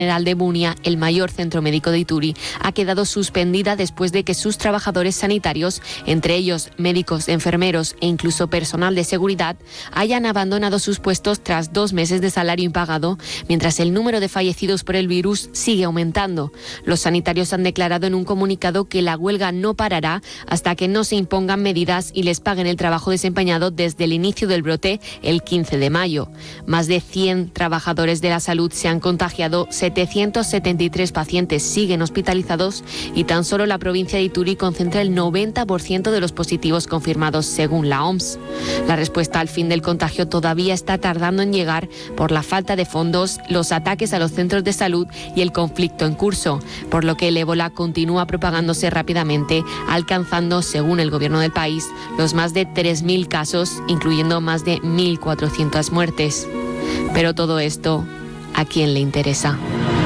General de Bunia, el mayor centro médico de Ituri, ha quedado suspendida después de que sus trabajadores sanitarios, entre ellos médicos, enfermeros e incluso personal de seguridad, hayan abandonado sus puestos tras 2 meses de salario impagado, mientras el número de fallecidos por el virus sigue aumentando. Los sanitarios han declarado en un comunicado que la huelga no parará hasta que no se impongan medidas y les paguen el trabajo desempeñado desde el inicio del brote el 15 de mayo. Más de 100 trabajadores de la salud se han contagiado, 773 pacientes siguen hospitalizados y tan solo la provincia de Ituri concentra el 90% de los positivos confirmados según la OMS. La respuesta al fin del contagio todavía está tardando en llegar por la falta de fondos, los ataques a los centros de salud y el conflicto en curso, por lo que el ébola continúa propagándose rápidamente, alcanzando, según el gobierno del país, los más de 3.000 casos, incluyendo más de 1.400 muertes. Pero todo esto, ¿a quién le interesa?